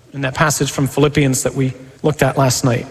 in that passage from Philippians that we looked at last night.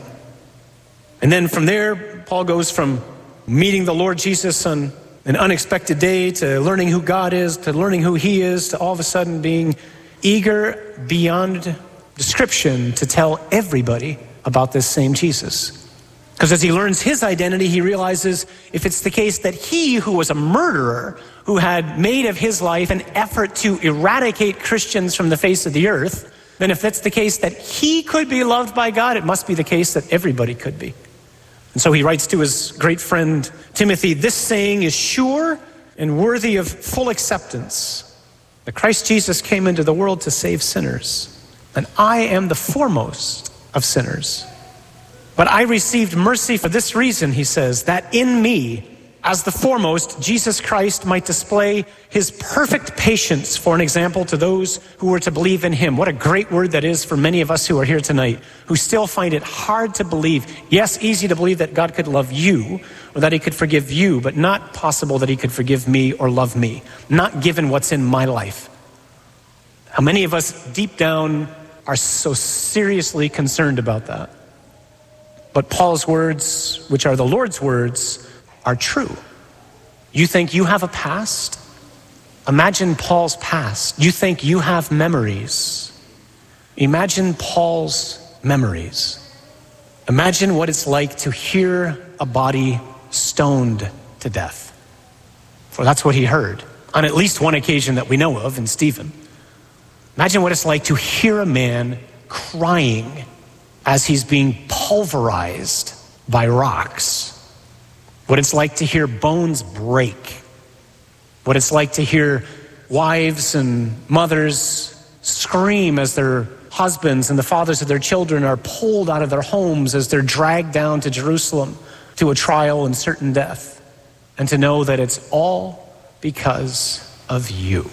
And then from there, Paul goes from meeting the Lord Jesus on an unexpected day to learning who God is, to learning who he is, to all of a sudden being eager beyond description to tell everybody about this same Jesus. Because as he learns his identity, he realizes if it's the case that he who was a murderer, who had made of his life an effort to eradicate Christians from the face of the earth, then if that's the case that he could be loved by God, it must be the case that everybody could be. And so he writes to his great friend Timothy, "This saying is sure and worthy of full acceptance, that Christ Jesus came into the world to save sinners, and I am the foremost of sinners. But I received mercy for this reason," he says, "that in me, as the foremost, Jesus Christ might display his perfect patience for an example to those who were to believe in him." What a great word that is for many of us who are here tonight, who still find it hard to believe. Yes, easy to believe that God could love you or that he could forgive you, but not possible that he could forgive me or love me, not given what's in my life. How many of us deep down are so seriously concerned about that? But Paul's words, which are the Lord's words, are true. You think you have a past? Imagine Paul's past. You think you have memories? Imagine Paul's memories. Imagine what it's like to hear a body stoned to death. For that's what he heard on at least one occasion that we know of in Stephen. Imagine what it's like to hear a man crying as he's being pulverized by rocks. What it's like to hear bones break. What it's like to hear wives and mothers scream as their husbands and the fathers of their children are pulled out of their homes as they're dragged down to Jerusalem to a trial and certain death. And to know that it's all because of you.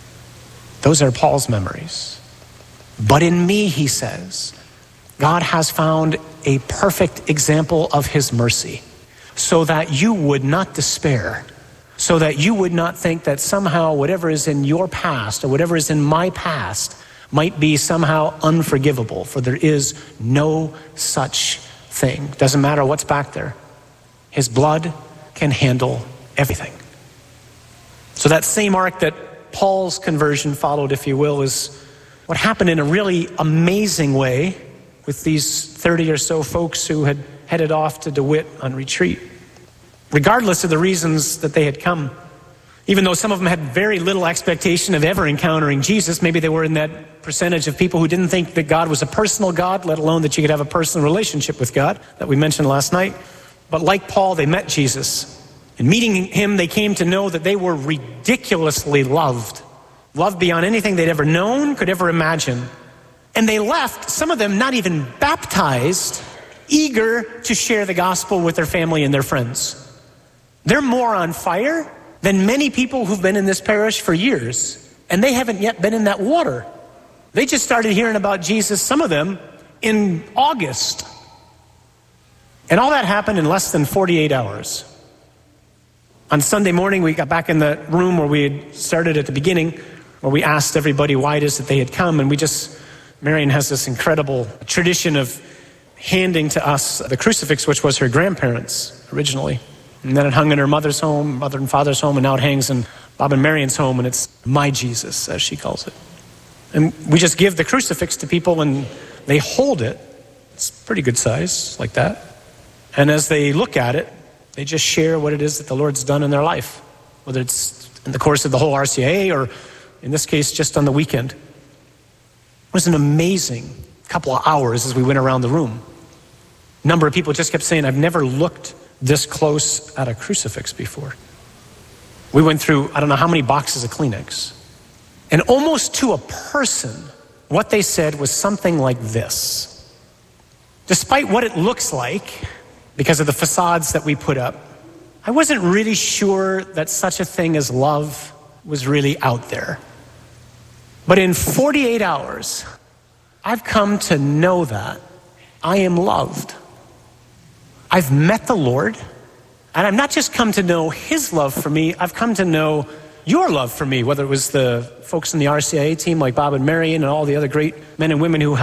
Those are Paul's memories. But in me, he says, God has found a perfect example of his mercy, so that you would not despair, so that you would not think that somehow whatever is in your past or whatever is in my past might be somehow unforgivable, for there is no such thing. Doesn't matter what's back there. His blood can handle everything. So that same arc that Paul's conversion followed, if you will, is what happened in a really amazing way with these 30 or so folks who had headed off to DeWitt on retreat. Regardless of the reasons that they had come, even though some of them had very little expectation of ever encountering Jesus, maybe they were in that percentage of people who didn't think that God was a personal God, let alone that you could have a personal relationship with God that we mentioned last night. But like Paul, they met Jesus. And meeting him, they came to know that they were ridiculously loved beyond anything they'd ever known, could ever imagine. And they left, some of them not even baptized, eager to share the gospel with their family and their friends. They're more on fire than many people who've been in this parish for years, and they haven't yet been in that water. They just started hearing about Jesus, some of them, in August. And all that happened in less than 48 hours. On Sunday morning, we got back in the room where we had started at the beginning, where we asked everybody why it is that they had come, and Marion has this incredible tradition of handing to us the crucifix, which was her grandparents' originally. And then it hung in her mother and father's home, and now it hangs in Bob and Marion's home, and it's my Jesus, as she calls it. And we just give the crucifix to people, and they hold it. It's pretty good size, like that. And as they look at it, they just share what it is that the Lord's done in their life, whether it's in the course of the whole RCIA or, in this case, just on the weekend. It was an amazing couple of hours as we went around the room. A number of people just kept saying, I've never looked this close at a crucifix before. We went through, I don't know how many boxes of Kleenex. And almost to a person, what they said was something like this. Despite what it looks like, because of the facades that we put up, I wasn't really sure that such a thing as love was really out there. But in 48 hours, I've come to know that I am loved. I've met the Lord, and I've not just come to know his love for me, I've come to know your love for me, whether it was the folks in the RCIA team like Bob and Marion and all the other great men and women who